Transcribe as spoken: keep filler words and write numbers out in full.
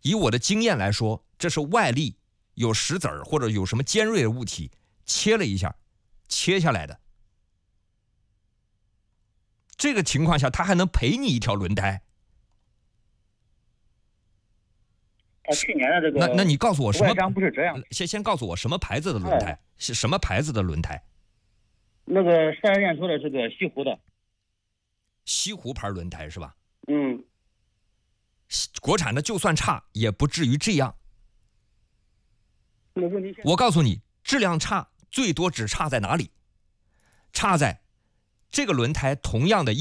以我的经验来说，这是外力有石子儿或者有什么尖锐的物体切了一下，切下来的。这个情况下，他还能赔你一条轮胎？ 他去年的这个那那你告诉我什么？ 外张不是这样。 先先告诉我什么牌子的轮胎？ 哎、 是什么牌子的轮胎？ 那个四 S 店说的是个西湖的。 西湖牌轮胎是吧？ 嗯。 国产的就算差，也不至于这样。 那问题我告诉你，质量差最多只差在哪里？差在这个轮胎同样的